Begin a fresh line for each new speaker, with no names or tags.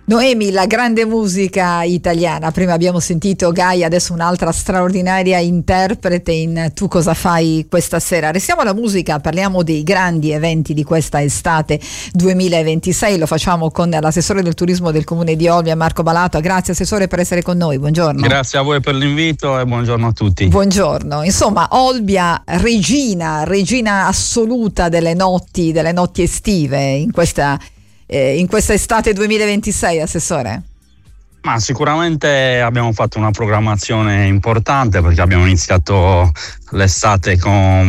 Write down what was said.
Noemi, la grande musica italiana. Prima abbiamo sentito Gaia, adesso un'altra straordinaria interprete in Tu cosa fai questa sera. Restiamo alla musica, parliamo dei grandi eventi di questa estate 2026. Lo facciamo con l'assessore del turismo del comune di Olbia, Marco Balato. Grazie assessore per essere con noi, buongiorno.
Grazie a voi per l'invito e buongiorno a tutti.
Buongiorno. Insomma, Olbia regina assoluta delle notti estive in questa estate 2026, assessore?
Ma sicuramente abbiamo fatto una programmazione importante perché abbiamo iniziato l'estate con